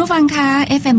ผู้ฟังคะ FM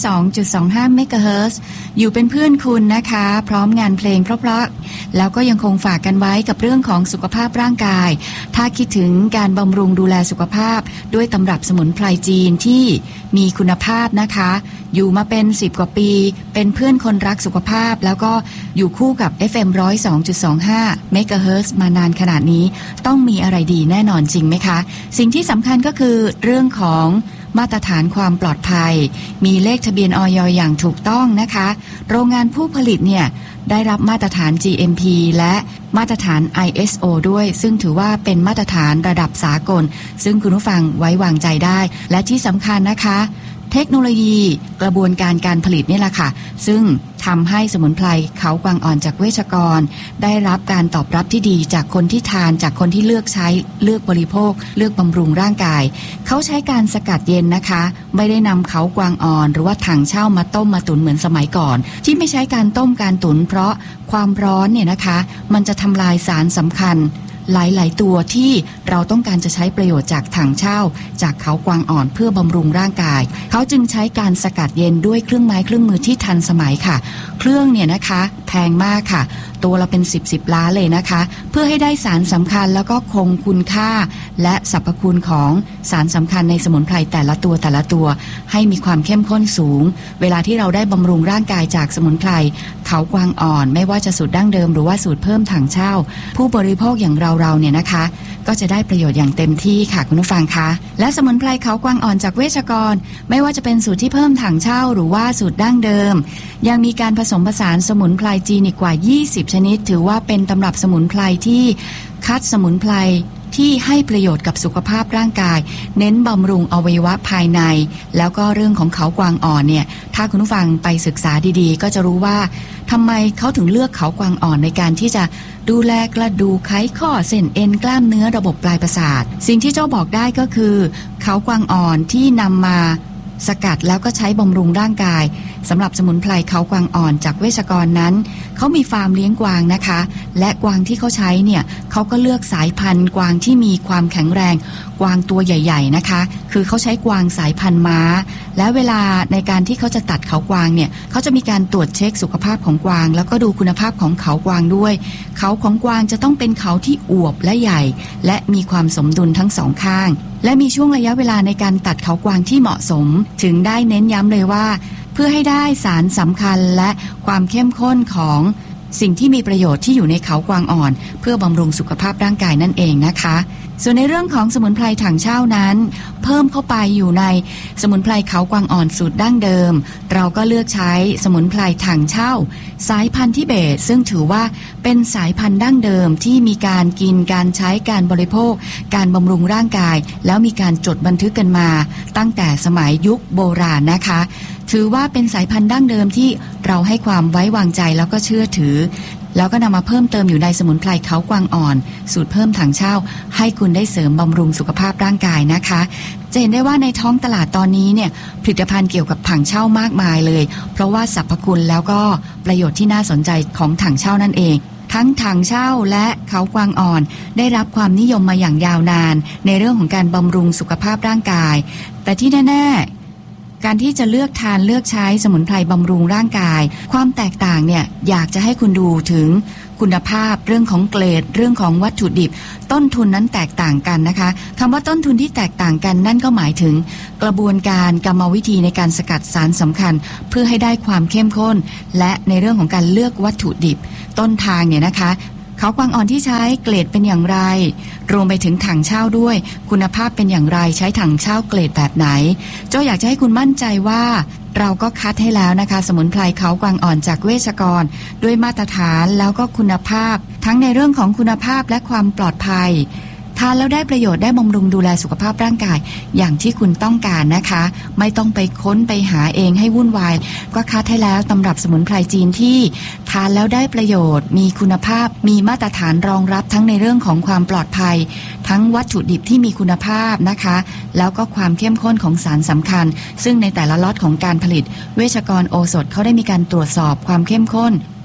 102.25 เมกะเฮิรตซ์อยู่เป็นเพื่อนคุณนะคะพร้อมงานเพลงเพราะๆแล้วก็ยังคงฝากกันไว้กับเรื่องของสุขภาพร่างกายถ้าคิดถึงการบำรุงดูแลสุขภาพด้วยตำรับสมุนไพรจีนที่มีคุณภาพนะคะอยู่มาเป็น10กว่าปีเป็นเพื่อนคนรักสุขภาพแล้วก็อยู่คู่กับ FM 102.25 เมกะเฮิรตซ์มานานขนาดนี้ต้องมีอะไรดีแน่นอนจริงไหมคะสิ่งที่สำคัญก็คือเรื่องของมาตรฐานความปลอดภัยมีเลขทะเบียนอย.อย่างถูกต้องนะคะโรงงานผู้ผลิตเนี่ยได้รับมาตรฐาน GMP และมาตรฐาน ISO ด้วยซึ่งถือว่าเป็นมาตรฐานระดับสากลซึ่งคุณผู้ฟังไว้วางใจได้และที่สำคัญนะคะเทคโนโลยีกระบวนการการผลิตนี่แหละค่ะซึ่งทำให้สมุนไพรเขากวางอ่อนจากเวชกรได้รับการตอบรับที่ดีจากคนที่ทานจากคนที่เลือกใช้เลือกบริโภคเลือกบำรุงร่างกายเขาใช้การสกัดเย็นนะคะไม่ได้นำเขากวางอ่อนหรือว่าถังเช่ามาต้มมาตุ๋นเหมือนสมัยก่อนที่ไม่ใช้การต้มการตุ๋นเพราะความร้อนเนี่ยนะคะมันจะทำลายสารสำคัญหลายๆตัวที่เราต้องการจะใช้ประโยชน์จากถังเช่าจากเขากวางอ่อนเพื่อบำรุงร่างกายเขาจึงใช้การสกัดเย็นด้วยเครื่องไม้เครื่องมือที่ทันสมัยค่ะเครื่องเนี่ยนะคะแพงมากค่ะตัวเราเป็น10ล้านเลยนะคะเพื่อให้ได้สารสำคัญแล้วก็คงคุณค่าและสรรพคุณของสารสำคัญในสมุนไพรแต่ละตัวให้มีความเข้มข้นสูงเวลาที่เราได้บำรุงร่างกายจากสมุนไพรเขากวางอ่อนไม่ว่าจะสูตรดั้งเดิมหรือว่าสูตรเพิ่มถังเช่าผู้บริโภคอย่างเราเนี่ยนะคะก็จะได้ประโยชน์อย่างเต็มที่ค่ะคุณผู้ฟังคะและสมุนไพรเขากวางอ่อนจากเวชกรไม่ว่าจะเป็นสูตรที่เพิ่มถังเช่าหรือว่าสูตรดั้งเดิมยังมีการผสมผสานสมุนไพรจีนอีกกว่า20ชนิดถือว่าเป็นตำรับสมุนไพรที่คัดสมุนไพรที่ให้ประโยชน์กับสุขภาพร่างกายเน้นบำรุงอวัยวะภายในแล้วก็เรื่องของเขากวางอ่อนเนี่ยถ้าคุณผู้ฟังไปศึกษาดีๆก็จะรู้ว่าทำไมเขาถึงเลือกเขากวางอ่อนในการที่จะดูแลกระดูกไขข้อเส้นเอ็นกล้ามเนื้อระบบปลายประสาทสิ่งที่เจ้าบอกได้ก็คือเขากวางอ่อนที่นำมาสกัดแล้วก็ใช้บำรุงร่างกายสำหรับสมุนไพรเขากวางอ่อนจากเวชกรนั้นเขามีฟาร์มเลี้ยงกวางนะคะและกวางที่เขาใช้เนี่ยเขาก็เลือกสายพันธุ์กวางที่มีความแข็งแรงกวางตัวใหญ่ๆนะคะคือเขาใช้กวางสายพันธุ์ม้าและเวลาในการที่เขาจะตัดเขากวางเนี่ยเขาจะมีการตรวจเช็คสุขภาพของกวางแล้วก็ดูคุณภาพของเขากวางด้วยเขาของกวางจะต้องเป็นเขาที่อวบและใหญ่และมีความสมดุลทั้งสองข้างและมีช่วงระยะเวลาในการตัดเขากวางที่เหมาะสมถึงได้เน้นย้ำเลยว่าเพื่อให้ได้สารสำคัญและความเข้มข้นของสิ่งที่มีประโยชน์ที่อยู่ในเขากวางอ่อนเพื่อบำรุงสุขภาพร่างกายนั่นเองนะคะส่วนในเรื่องของสมุนไพรถังเช่านั้นเพิ่มเข้าไปอยู่ในสมุนไพรเขากวางอ่อนสูตรดั้งเดิมเราก็เลือกใช้สมุนไพรถังเช่าสายพันธุ์ทิเบตซึ่งถือว่าเป็นสายพันธุ์ดั้งเดิมที่มีการกินการใช้การบริโภคการบำรุงร่างกายแล้วมีการจดบันทึกกันมาตั้งแต่สมัยยุคโบราณนะคะถือว่าเป็นสายพันธุ์ดั้งเดิมที่เราให้ความไว้วางใจแล้วก็เชื่อถือแล้วก็นำมาเพิ่มเติมอยู่ในสมุนไพรเขากวางอ่อนสูตรเพิ่มถังเช่าให้คุณได้เสริมบำรุงสุขภาพร่างกายนะคะจะเห็นได้ว่าในท้องตลาดตอนนี้เนี่ยผลิตภัณฑ์เกี่ยวกับถังเช่ามากมายเลยเพราะว่าสรรพคุณแล้วก็ประโยชน์ที่น่าสนใจของถังเช่านั่นเองทั้งถังเช่าและเขากวางอ่อนได้รับความนิยมมาอย่างยาวนานในเรื่องของการบำรุงสุขภาพร่างกายแต่ที่แน่ๆการที่จะเลือกทานเลือกใช้สมุนไพรบำรุงร่างกายความแตกต่างเนี่ยอยากจะให้คุณดูถึงคุณภาพเรื่องของเกรดเรื่องของวัตถุดิบต้นทุนนั้นแตกต่างกันนะคะคำว่าต้นทุนที่แตกต่างกันนั่นก็หมายถึงกระบวนการกรรมวิธีในการสกัดสารสำคัญเพื่อให้ได้ความเข้มข้นและในเรื่องของการเลือกวัตถุดิบต้นทางเนี่ยนะคะเขากวางอ่อนที่ใช้เกรดเป็นอย่างไรรวมไปถึงถังเช่าด้วยคุณภาพเป็นอย่างไรใช้ถังเช่าเกรดแบบไหนเจ้าอยากจะให้คุณมั่นใจว่าเราก็คัดให้แล้วนะคะสมุนไพรเขากวางอ่อนจากเวชกรด้วยมาตรฐานแล้วก็คุณภาพทั้งในเรื่องของคุณภาพและความปลอดภัยทานแล้วได้ประโยชน์ได้บำรุงดูแลสุขภาพร่างกายอย่างที่คุณต้องการนะคะไม่ต้องไปค้นไปหาเองให้วุ่นวายก็คัดให้แล้วตำรับสมุนไพรจีนที่ทานแล้วได้ประโยชน์มีคุณภาพมีมาตรฐานรองรับทั้งในเรื่องของความปลอดภัยทั้งวัตถุดิบที่มีคุณภาพนะคะแล้วก็ความเข้มข้นของสารสำคัญซึ่งในแต่ละล็อตของการผลิตเวชกรโอสถเขาได้มีการตรวจสอบความเข้มข้น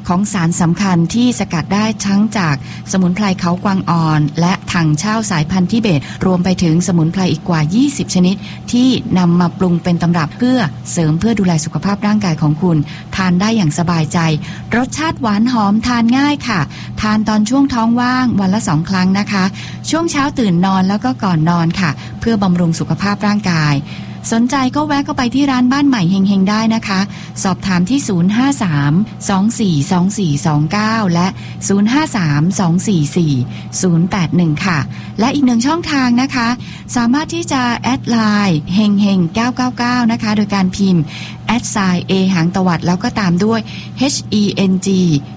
ของสารสำคัญที่สกัดได้ทั้งจากสมุนไพรเขากวางอ่อนและถังเช่าสายพันธุ์ทิเบตรวมไปถึงสมุนไพรอีกกว่า20ชนิดที่นำมาปรุงเป็นตำรับเพื่อเสริมเพื่อดูแลสุขภาพร่างกายของคุณทานได้อย่างสบายใจรสชาติหวานหอมทานง่ายค่ะทานตอนช่วงท้องว่างวันละ2 ครั้งนะคะช่วงเช้าตื่นนอนแล้วก็ก่อนนอนค่ะเพื่อบำรุงสุขภาพร่างกายสนใจก็แวะเข้าไปที่ร้านบ้านใหม่เฮงๆได้นะคะสอบถามที่053-242429และ053-244-081ค่ะและอีก1ช่องทางนะคะสามารถที่จะแอดไลน์เฮงเฮง999นะคะโดยการพิมพ์แอดไซน์ A หางตวัดแล้วก็ตามด้วย HENG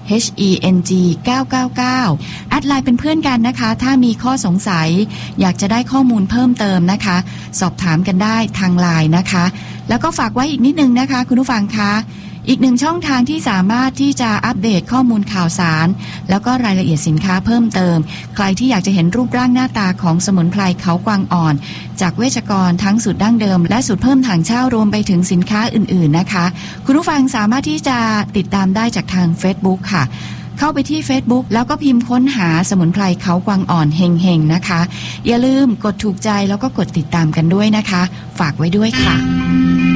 999แอดไลน์เป็นเพื่อนกันนะคะถ้ามีข้อสงสัยอยากจะได้ข้อมูลเพิ่มเติมนะคะสอบถามกันได้ทางไลน์นะคะแล้วก็ฝากไว้อีกนิดนึงนะคะคุณผู้ฟังคะอีก1ช่องทางที่สามารถที่จะอัปเดตข้อมูลข่าวสารแล้วก็รายละเอียดสินค้าเพิ่มเติมใครที่อยากจะเห็นรูปร่างหน้าตาของสมุนไพรเขากวางอ่อนจากเวชกรทั้งสูตรดั้งเดิมและสูตรเพิ่มถังเช่ารวมไปถึงสินค้าอื่นๆนะคะคุณผู้ฟังสามารถที่จะติดตามได้จากทาง Facebook ค่ะเข้าไปที่ Facebook แล้วก็พิมพ์ค้นหาสมุนไพรเขากวางอ่อนเฮงๆนะคะอย่าลืมกดถูกใจแล้วก็กดติดตามกันด้วยนะคะฝากไว้ด้วยค่ะ